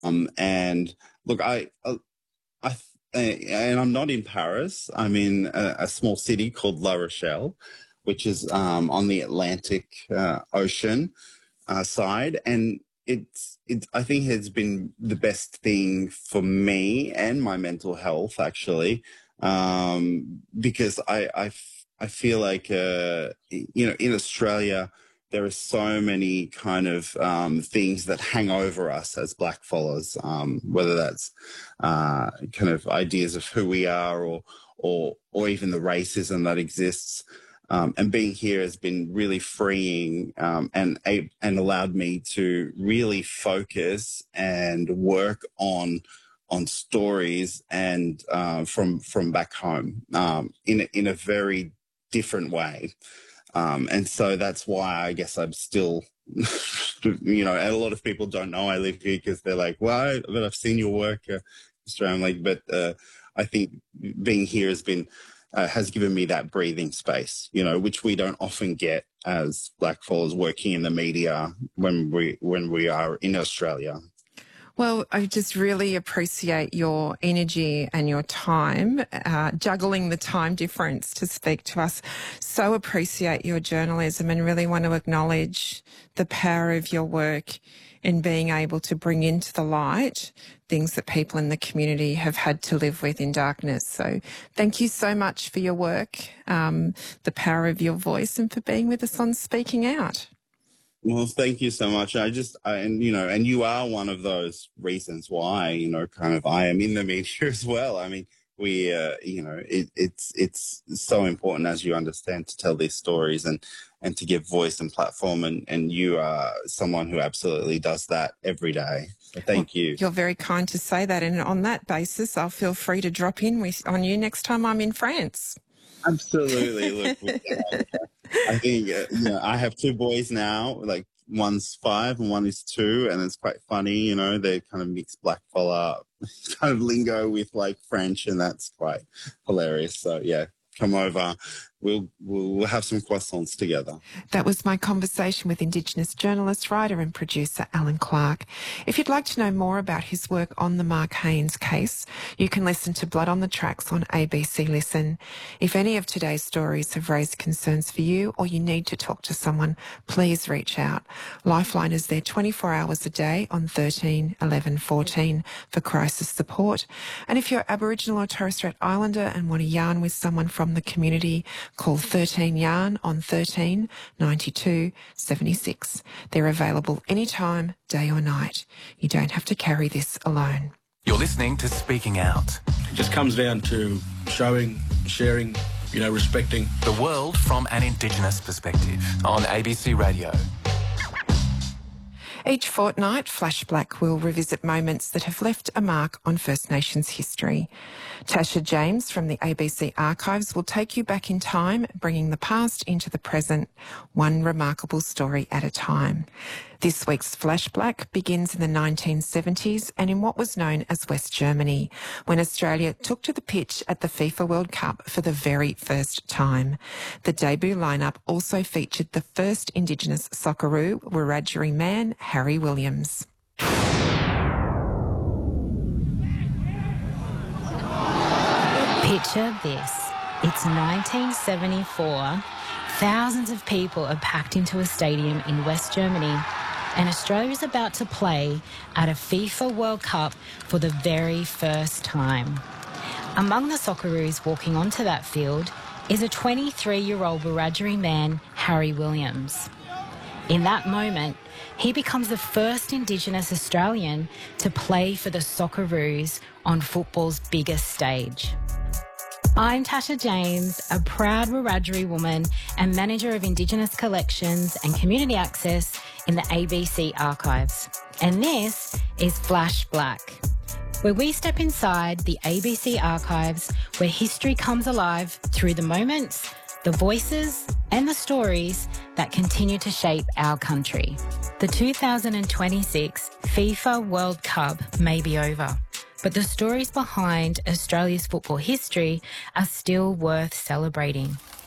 And look, I, and I'm not in Paris. I'm in a small city called La Rochelle, which is on the Atlantic Ocean side, and I think has been the best thing for me and my mental health actually, because I feel like in Australia there are so many kind of things that hang over us as black fellas, whether that's kind of ideas of who we are, or even the racism that exists. And being here has been really freeing, and allowed me to really focus and work on stories and from back home, in a very different way. And so that's why I guess I'm still, and a lot of people don't know I live here because they're like, well, but I've seen your work, Australia. I'm like, but I think being here has given me that breathing space, which we don't often get as black fellas working in the media when we are in Australia. Well, I just really appreciate your energy and your time, juggling the time difference to speak to us. So appreciate your journalism and really want to acknowledge the power of your work in being able to bring into the light things that people in the community have had to live with in darkness. So thank you so much for your work, the power of your voice, and for being with us on Speaking Out. Well, thank you so much. And you are one of those reasons why, kind of I am in the media as well. I mean, we, it's so important, as you understand, to tell these stories and to give voice and platform. And you are someone who absolutely does that every day. So thank you. You're very kind to say that. And on that basis, I'll feel free to drop in on you next time I'm in France. Absolutely. Look, I think, I have two boys now, like one's 5 and one is 2, and it's quite funny, they kind of mix black fella kind of lingo with like French, and that's quite hilarious. So yeah, come over. We'll have some croissants together. That was my conversation with Indigenous journalist, writer and producer Alan Clark. If you'd like to know more about his work on the Mark Haines case, you can listen to Blood on the Tracks on ABC Listen. If any of today's stories have raised concerns for you or you need to talk to someone, please reach out. Lifeline is there 24 hours a day on 13 11 14 for crisis support. And if you're Aboriginal or Torres Strait Islander and want to yarn with someone from the community, call 13 Yarn on 13 92 76. They're available anytime, day or night. You don't have to carry this alone. You're listening to Speaking Out. It just comes down to showing, sharing, respecting the world from an Indigenous perspective on ABC Radio. Each fortnight, Flash Black will revisit moments that have left a mark on First Nations history. Tasha James from the ABC Archives will take you back in time, bringing the past into the present, one remarkable story at a time. This week's Flash Black begins in the 1970s and in what was known as West Germany, when Australia took to the pitch at the FIFA World Cup for the very first time. The debut lineup also featured the first Indigenous Socceroo, Wiradjuri man, Harry Williams. Picture this. It's 1974. Thousands of people are packed into a stadium in West Germany, and Australia is about to play at a FIFA World Cup for the very first time. Among the Socceroos walking onto that field is a 23-year-old Wiradjuri man, Harry Williams. In that moment, he becomes the first Indigenous Australian to play for the Socceroos on football's biggest stage. I'm Tasha James, a proud Wiradjuri woman and manager of Indigenous Collections and Community Access in the ABC Archives. And this is Flash Black, where we step inside the ABC Archives, where history comes alive through the moments, the voices and the stories that continue to shape our country. The 2026 FIFA World Cup may be over, but the stories behind Australia's football history are still worth celebrating.